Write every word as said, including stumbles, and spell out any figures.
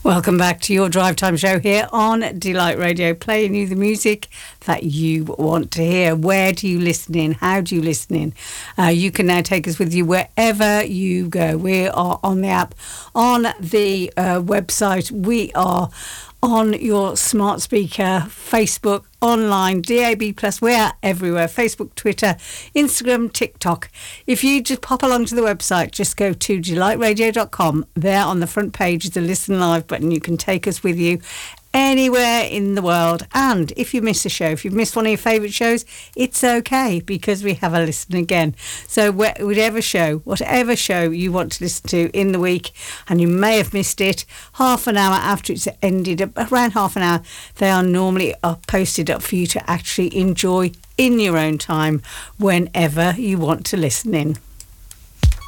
Welcome back to your Drive Time show here on Delight Radio, playing you the music that you want to hear. Where do you listen in? How do you listen in? Uh, you can now take us with you wherever you go. We are on the app, on the uh, website. We are on your smart speaker, Facebook, online, D A B plus. We are everywhere. Facebook, Twitter, Instagram, TikTok. If you just pop along to the website, just go to delight radio dot com. There on the front page is the Listen Live button. You can take us with you anywhere in the world. And if you miss a show, if you've missed one of your favourite shows, it's okay, because we have a listen again. So whatever show, whatever show you want to listen to in the week, and you may have missed it half an hour after it's ended, around half an hour, they are normally up, posted up for you to actually enjoy in your own time whenever you want to listen in.